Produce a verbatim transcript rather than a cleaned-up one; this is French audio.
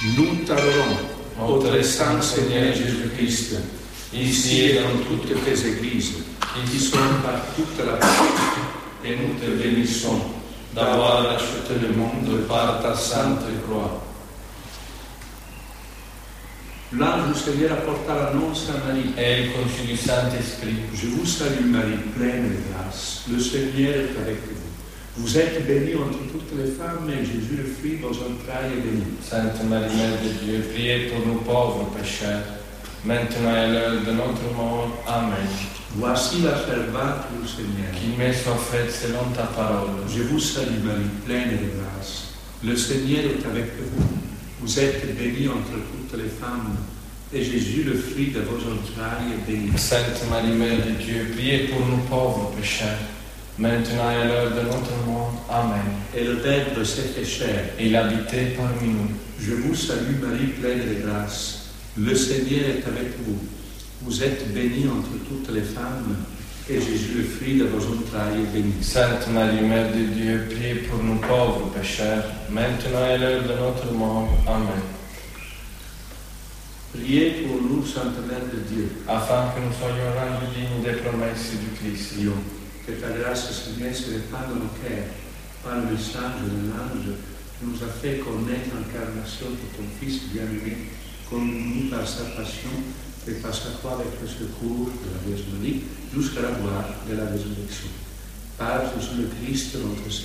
Nous t'adorons, ô très saint Seigneur Jésus-Christ, ici et dans toutes tes églises, qui sont par toute la terre, et nous te bénissons d'avoir acheté le monde par ta sainte croix. L'ange du Seigneur apporta l'annonce à Marie. Et il conçut du Saint-Esprit. Je vous salue Marie, pleine de grâce. Le Seigneur est avec vous. Vous êtes bénie entre toutes les femmes, et Jésus, le fruit de vos entrailles, est béni. Sainte Marie, Mère de Dieu, priez pour nous pauvres pécheurs, maintenant et à l'heure de notre mort. Amen. Voici la servante du Seigneur. Qu'il m'ait soit fait selon ta parole. Je vous salue Marie, pleine de grâce. Le Seigneur est avec vous. Vous êtes bénie entre toutes les femmes, et Jésus, le fruit de vos entrailles, est béni. Sainte Marie, Mère de Dieu, priez pour nous pauvres pécheurs, maintenant et à l'heure de notre mort. Amen. Et le Verbe s'est fait chair. Il habitait parmi nous. Je vous salue Marie, pleine de grâce. Le Seigneur est avec vous. Vous êtes bénie entre toutes les femmes, et Jésus, le fruit de vos entrailles, est béni. Sainte Marie, Mère de Dieu, priez pour nous pauvres pécheurs, maintenant et à l'heure de notre mort. Amen. Priez pour nous, Sainte Mère de Dieu, afin que nous soyons rendus dignes des promesses du Christ. Prions. Que ta grâce, Seigneur, se répande dans nos cœurs par le message de l'ange qui nous a fait connaître l'incarnation de ton Fils bien-aimé, connu par sa passion et par sa croix avec le secours de la Vierge Marie, jusqu'à la gloire de la résurrection. Par Jésus le Christ, notre Seigneur.